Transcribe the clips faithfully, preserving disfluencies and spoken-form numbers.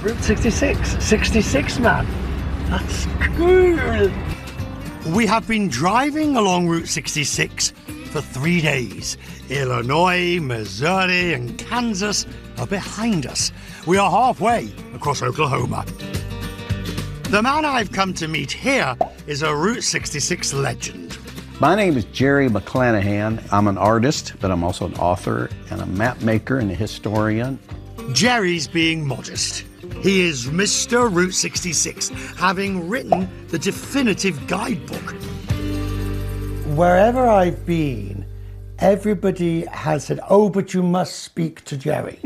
Route sixty-six. sixty-six, man. That's cool. We have been driving along Route sixty-six for three days. Illinois, Missouri, and Kansas are behind us. We are halfway across Oklahoma. The man I've come to meet here is a Route sixty-six legend. My name is Jerry McClanahan. I'm an artist, but I'm also an author and a map maker and a historian. Jerry's being modest. He is Mister Route sixty-six, having written the definitive guidebook. Wherever I've been, everybody has said, oh, but you must speak to Jerry.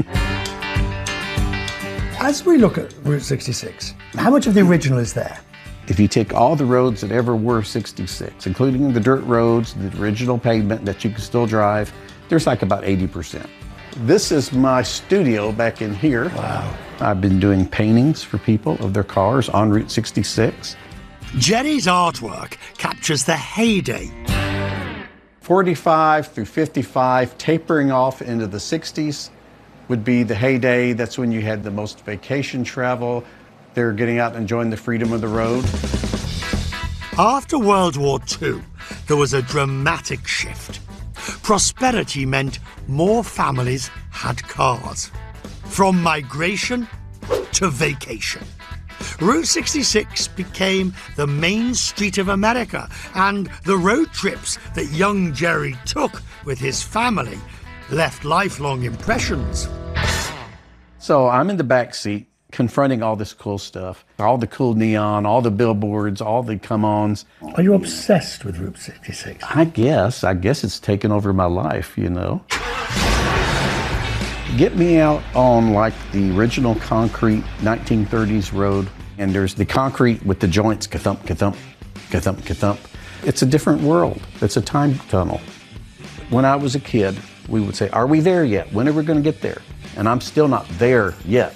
As we look at Route sixty-six, how much of the original is there? If you take all the roads that ever were sixty-six, including the dirt roads, the original pavement that you can still drive, there's like about eighty percent. This is my studio back in here. Wow. I've been doing paintings for people of their cars on Route sixty-six. Jerry's artwork captures the heyday. forty-five through fifty-five, tapering off into the sixties, would be the heyday. That's when you had the most vacation travel. They were getting out and enjoying the freedom of the road. After World War Two, there was a dramatic shift. Prosperity meant more families had cars. From migration to vacation. Route sixty-six became the main street of America, and the road trips that young Jerry took with his family left lifelong impressions. So I'm in the back seat, confronting all this cool stuff, all the cool neon, all the billboards, all the come-ons. Are you obsessed with Route sixty-six? I guess. I guess it's taken over my life, you know. Get me out on like the original concrete nineteen thirties road, and there's the concrete with the joints, ka-thump, ka-thump, ka-thump, ka-thump. It's a different world. It's a time tunnel. When I was a kid, we would say, are we there yet? When are we going to get there? And I'm still not there yet.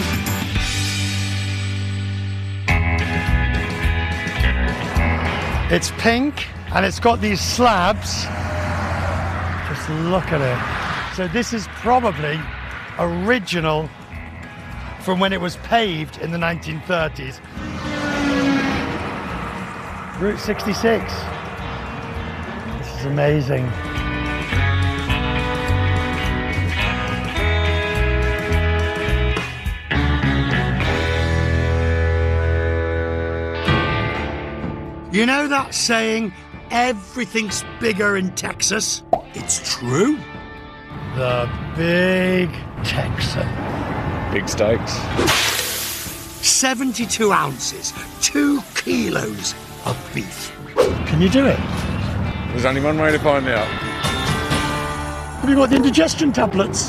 It's pink, and it's got these slabs. Just look at it. So this is probably original from when it was paved in the nineteen thirties. Route sixty-six. This is amazing. You know that saying, everything's bigger in Texas? It's true. The Big Texan. Big steaks. seventy-two ounces, two kilos of beef. Can you do it? There's only one way to find out. Have you got the indigestion tablets?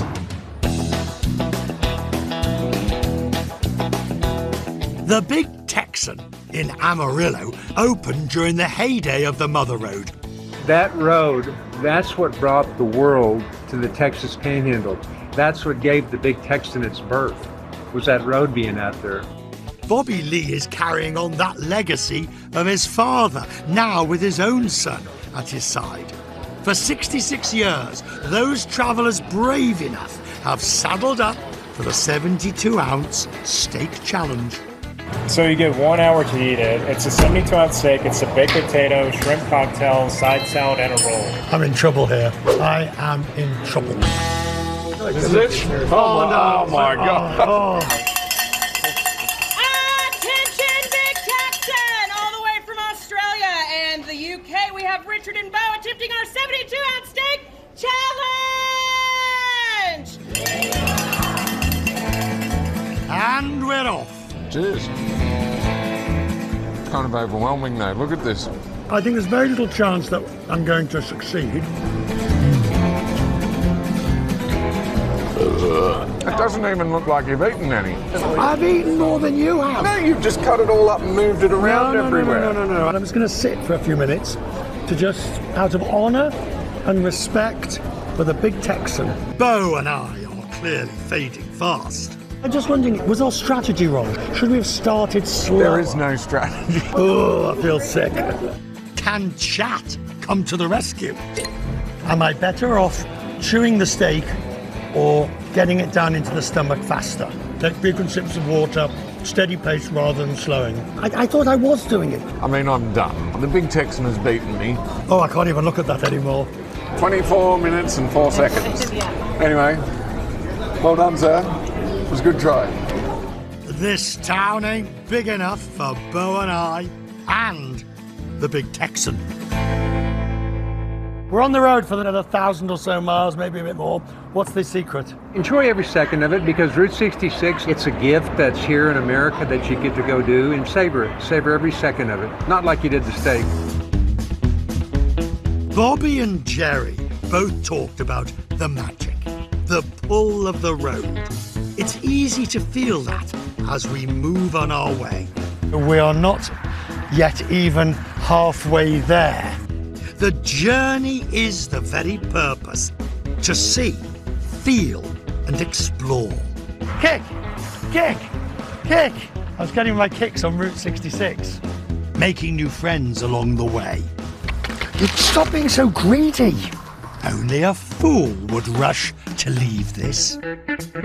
The Big Texan in Amarillo opened during the heyday of the Mother Road. That road, that's what brought the world to the Texas Panhandle. That's what gave the Big Texan its birth, was that road being out there. Bobby Lee is carrying on that legacy of his father, now with his own son at his side. For sixty-six years, those travellers brave enough have saddled up for the seventy-two ounce steak challenge. So you get one hour to eat it. It's a seventy-two ounce steak. It's a baked potato, shrimp cocktail, side salad, and a roll. I'm in trouble here. I am in trouble. This is it? Oh, no. Oh my God. Oh, oh. Attention, Big Texan! All the way from Australia and the U K, we have Richard and Bo attempting our seventy-two ounce steak challenge! And we're off. Cheers. Kind of overwhelming though. Look at this. I think there's very little chance that I'm going to succeed. It doesn't even look like you've eaten any. I've eaten more than you have. No, you've just cut it all up and moved it around no, no, everywhere. No, no, no, no, no. I'm just going to sit for a few minutes to just, out of honour and respect for the Big Texan. Bo and I are clearly fading fast. I'm just wondering, was our strategy wrong? Should we have started slow? There is no strategy. Oh, I feel sick. Can chat come to the rescue? Am I better off chewing the steak or getting it down into the stomach faster. Take frequent sips of water, steady pace rather than slowing. I, I thought I was doing it. I mean, I'm done. The big Texan has beaten me. Oh, I can't even look at that anymore. twenty-four minutes and four seconds. Anyway, well done, sir. It was a good try. This town ain't big enough for Bo and I and the big Texan. We're on the road for another thousand or so miles, maybe a bit more. What's the secret? Enjoy every second of it, because Route sixty-six, it's a gift that's here in America that you get to go do, and savor it. Savor every second of it. Not like you did the steak. Bobby and Jerry both talked about the magic, the pull of the road. It's easy to feel that as we move on our way. We are not yet even halfway there. The journey is the very purpose, to see, feel, and explore. Kick, kick, kick. I was getting my kicks on Route sixty-six. Making new friends along the way. Stop being so greedy. Only a fool would rush to leave this.